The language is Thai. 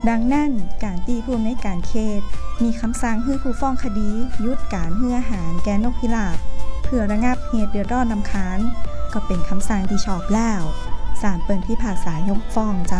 ดังนั้นการที่ผู้อำนวยการเขตมีคำสั่งให้ผู้ฟ้องคดีหยุดการให้อาหารแก่นกพิราบเพื่อระงับเหตุเดือดร้อนรำคาญก็เป็นคำสั่งที่ชอบแล้วศาลเปิ่นพิพากษายกฟ้องเจ้า